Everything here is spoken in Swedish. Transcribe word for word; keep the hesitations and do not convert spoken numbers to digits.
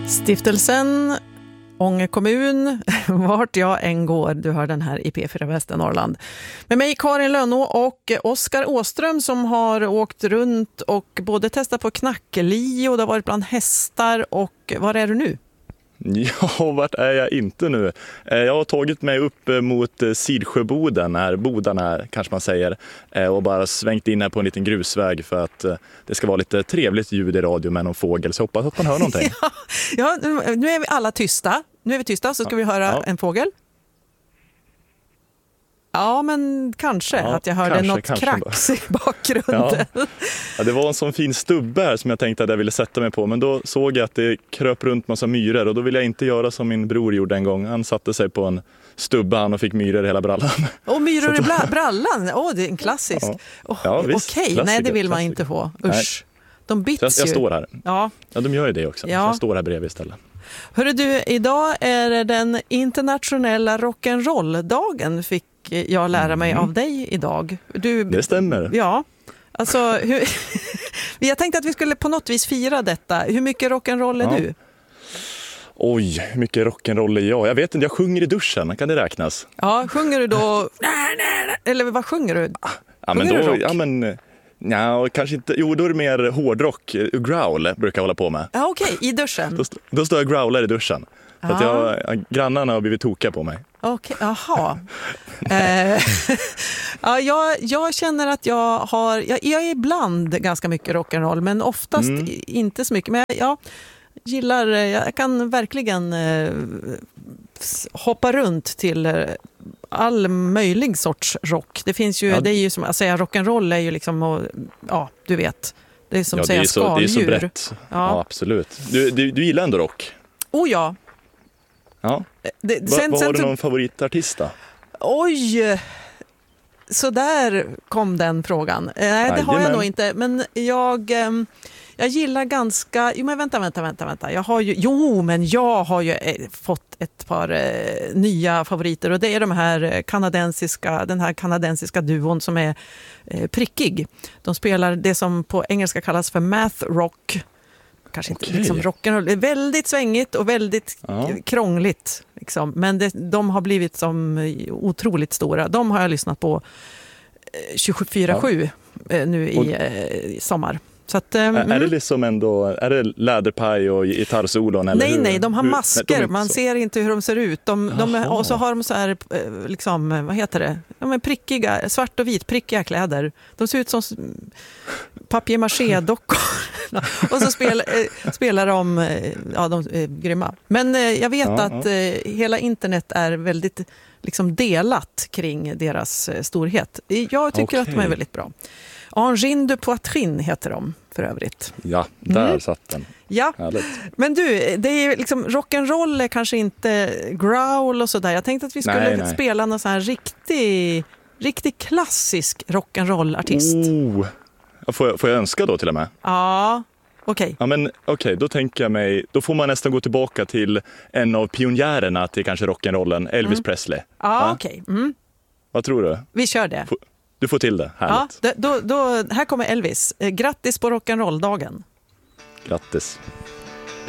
Stiftelsen Ånge kommun, vart jag än går, du hör den här i P fyra Västernorrland. Med mig Karin Lönnå och Oskar Åström som har åkt runt och både testat på knackeli och det har varit bland hästar. Och var är du nu? Ja, vart är jag inte nu? Jag har tagit mig upp mot Sidsjöboden, här Boden är, kanske man säger, och bara svängt in här på en liten grusväg för att det ska vara lite trevligt ljud i radio med någon fågel, så hoppas att man hör någonting. ja, ja, nu är vi alla tysta. Nu är vi tysta, så ska ja, vi höra ja. en fågel. Ja, men kanske ja, att jag hörde kanske, något kanske krax i bakgrunden. Ja. Ja, det var en sån fin stubbe här som jag tänkte att jag ville sätta mig på. Men då såg jag att det kröp runt massa myror och då ville jag inte göra som min bror gjorde en gång. Han satte sig på en stubbe han och fick myror i hela brallan. Och myror i bra- brallan? Åh, oh, det är en klassisk. Ja. Oh, ja, visst, Okej, klassiker, nej det vill man klassiker. inte få. Usch, nej. De bits jag, jag ju. står här. Ja. ja, de gör ju det också. Ja. Så jag står här bredvid istället. Hörru du, idag är det den internationella rock'n'roll-dagen, fick jag lära mig mm. av dig idag. Du, det stämmer. Ja, alltså hur, jag tänkte att vi skulle på något vis fira detta. Hur mycket rock'n'roll är ja. du? Oj, hur mycket rock'n'roll är jag? Jag vet inte, jag sjunger i duschen, kan det räknas? Ja, sjunger du då? Eller vad sjunger du? Ja, men sjunger då, du rock? Ja, men... Ja, kanske inte. Jo, då är det mer hårdrock. Growl brukar jag hålla på med. Ja, okej, okay. I duschen? Då, då står jag och growlar i duschen. För att jag, grannarna har blivit tokiga på mig. Okej, okay, jaha. eh, ja, jag, jag känner att jag har... Jag, jag är ibland ganska mycket rock'n'roll, men oftast mm. inte så mycket. Men jag, jag gillar... Jag kan verkligen eh, hoppa runt till... Eh, all möjlig sorts rock. Det finns ju, ja. det är ju som att säga rock'n'roll är ju liksom, och, ja, du vet. Det är som att ja, säga skaldjur. Det är så brett. Ja, ja absolut. Du, du, du gillar ändå rock? Oh ja. Ja. Det, Va, sen, vad sen, har du någon favoritartist då? Oj! Så där kom den frågan. Nej, det har jag nog inte. Men jag... Um, Jag gillar ganska... Jo, men vänta, vänta, vänta, vänta. Jag har ju, jo, men jag har ju eh, fått ett par eh, nya favoriter. Och det är de här kanadensiska, den här kanadensiska duon som är eh, prickig. De spelar det som på engelska kallas för math rock. Kanske inte okay. liksom rock'n'roll. Det är väldigt svängigt och väldigt ja. krångligt. Liksom. Men det, de har blivit som otroligt stora. De har jag lyssnat på eh, tjugofyra sju ja. eh, nu i, eh, i sommar. Så att, um, är det liksom ändå, är det läderpaj och gitarrsolon? Eller nej, hur? nej, de har masker. Nej, de man så. ser inte hur de ser ut. De, de, och så har de så här, liksom, vad heter det? De är prickiga, svart och vit, prickiga kläder. De ser ut som papier-maché-dockor. Och så spel, spelar de, ja, de är grymma. Men jag vet ja, att ja. hela internet är väldigt liksom, delat kring deras storhet. Jag tycker okay. att de är väldigt bra. Angine de Poitrine heter de för övrigt. Ja, där mm. satt den. Ja, härligt. Men du, det är liksom, rock'n'roll är kanske inte growl och sådär. Jag tänkte att vi skulle nej, nej. spela någon sån här riktig, riktig klassisk rock'n'roll-artist. Oh. Får jag, får jag önska då till och med? Ja, okej. Okay. Ja, men okej, okay, då tänker jag mig, då får man nästan gå tillbaka till en av pionjärerna till kanske rock'n'rollen, Elvis mm. Presley. Ja, ja? okej. Okay. Mm. Vad tror du? Vi kör det. F- Du får till det, härligt. Ja, då, då, här kommer Elvis. Grattis på rock'n'roll-dagen. Grattis.